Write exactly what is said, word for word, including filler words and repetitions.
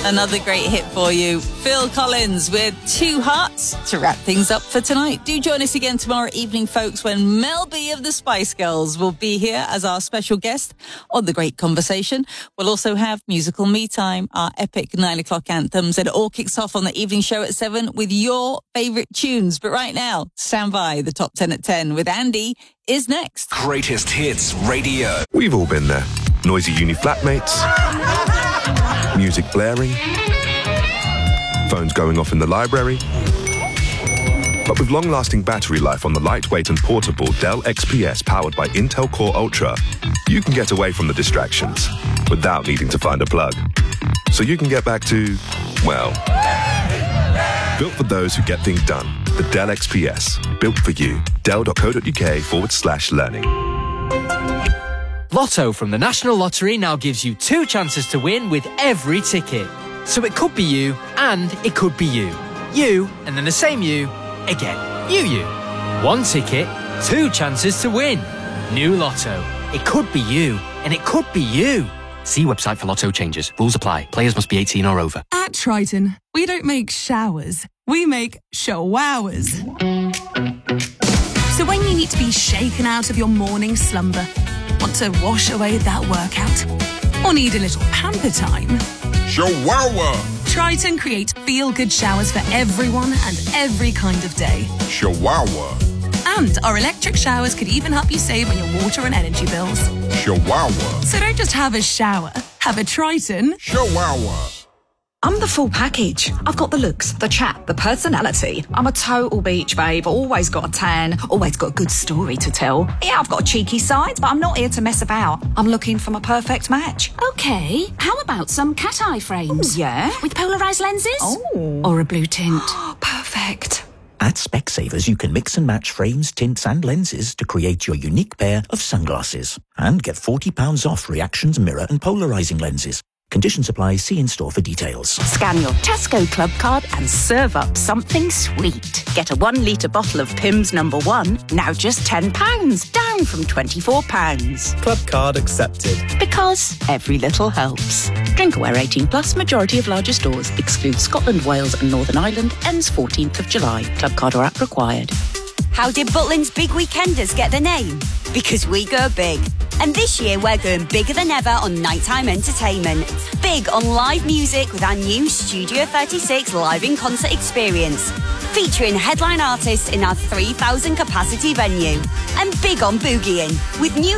Another great hit for you. Phil Collins with Two Hearts to wrap things up for tonight. Do join us again tomorrow evening, folks, when Mel B of the Spice Girls will be here as our special guest on The Great Conversation. We'll also have Musical Me Time, our epic nine o'clock anthems, and it all kicks off on the evening show at seven with your favourite tunes. But right now, stand by. The Top ten at ten with Andy is next. Greatest Hits Radio. We've all been there. Noisy uni flatmates, music blaring, phones going off in the library. But with long-lasting battery life on the lightweight and portable Dell X P S powered by Intel Core Ultra, you can get away from the distractions without needing to find a plug. So you can get back to, well, built for those who get things done. The Dell X P S, built for you. Dell.co.uk forward slash learning. Lotto from the National Lottery now gives you two chances to win with every ticket. So it could be you, and it could be you. You, and then the same you, again. You, you. One ticket, two chances to win. New Lotto. It could be you, and it could be you. See website for Lotto changes. Rules apply. Players must be eighteen or over. At Triton, we don't make showers. We make showowers. So when you need to be shaken out of your morning slumber, want to wash away that workout, or need a little pamper time, Showawa! Triton creates feel-good showers for everyone and every kind of day. Showawa! And our electric showers could even help you save on your water and energy bills. Showawa! So don't just have a shower, have a Triton. Showawa! I'm the full package. I've got the looks, the chat, the personality. I'm a total beach babe, always got a tan, always got a good story to tell. Yeah, I've got a cheeky side, but I'm not here to mess about. I'm looking for my perfect match. Okay, how about some cat eye frames? Ooh, yeah? With polarised lenses? Oh. Or a blue tint? Perfect. At Specsavers, you can mix and match frames, tints and lenses to create your unique pair of sunglasses. And get forty pounds off Reactions mirror and polarising lenses. Conditions apply. See in-store for details. Scan your Tesco Club card and serve up something sweet. Get a one litre bottle of Pimm's number one, now just ten pounds, down from twenty-four pounds. Club card accepted. Because every little helps. Drinkaware eighteen plus, majority of larger stores. Excludes Scotland, Wales and Northern Ireland. Ends fourteenth of July. Club card or app required. How did Butlins Big Weekenders get the name? Because we go big. And this year we're going bigger than ever on nighttime entertainment. Big on live music with our new Studio thirty-six live in concert experience. Featuring headline artists in our three thousand capacity venue. And big on boogieing with new